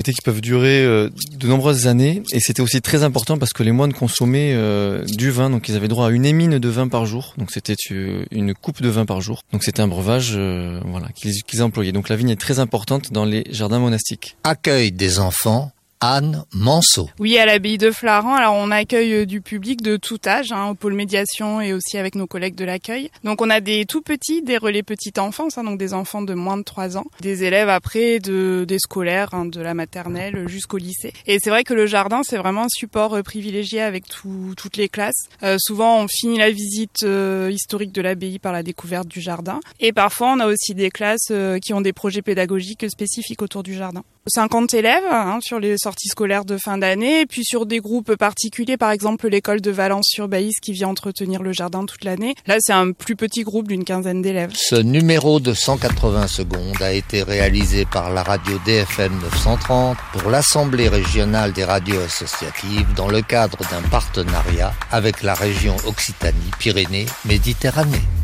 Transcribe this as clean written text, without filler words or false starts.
activités qui peuvent durer de nombreuses années, et c'était aussi très important parce que les moines consommaient du vin, donc ils avaient droit à une émine de vin par jour, donc c'était une coupe de vin par jour, donc c'était un breuvage qu'ils employaient. Donc la vigne est très importante dans les jardins monastiques. Accueil des enfants. Anne Manceau. Oui, à l'abbaye de Flaran, alors on accueille du public de tout âge, au pôle médiation et aussi avec nos collègues de l'accueil. Donc on a des tout petits, des relais petite enfance, donc des enfants de moins de 3 ans, des élèves après des scolaires, de la maternelle jusqu'au lycée. Et c'est vrai que le jardin, c'est vraiment un support privilégié avec toutes les classes. Souvent on finit la visite historique de l'abbaye par la découverte du jardin. Et parfois on a aussi des classes qui ont des projets pédagogiques spécifiques autour du jardin. 50 élèves sur les sorties scolaires de fin d'année, et puis sur des groupes particuliers, par exemple l'école de Valence-sur-Baïs qui vient entretenir le jardin toute l'année. Là, c'est un plus petit groupe d'une quinzaine d'élèves. Ce numéro de 180 secondes a été réalisé par la radio DFM 930 pour l'Assemblée régionale des radios associatives dans le cadre d'un partenariat avec la région Occitanie-Pyrénées-Méditerranée.